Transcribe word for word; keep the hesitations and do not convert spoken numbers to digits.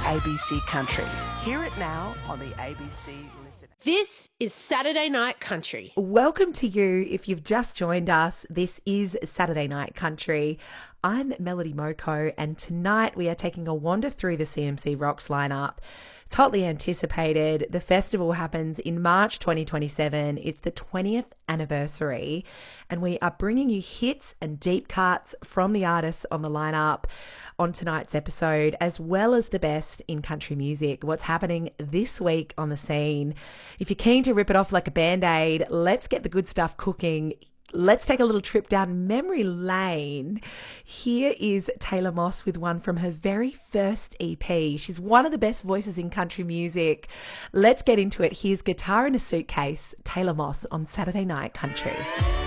A B C Country. Hear it now on the A B C Listen. This is Saturday Night Country. Welcome to you. If you've just joined us, this is Saturday Night Country. I'm Melody Moko, and tonight we are taking a wander through the C M C Rocks lineup. It's hotly anticipated. The festival happens in March twenty twenty-seven. It's the twentieth anniversary, and we are bringing you hits and deep cuts from the artists on the lineup on tonight's episode, as well as the best in country music, what's happening this week on the scene. If you're keen to rip it off like a Band-Aid, let's get the good stuff cooking. Let's take a little trip down memory lane. Here is Taylor Moss with one from her very first E P. She's one of the best voices in country music. Let's get into it. Here's Guitar in a Suitcase, Taylor Moss on Saturday Night Country.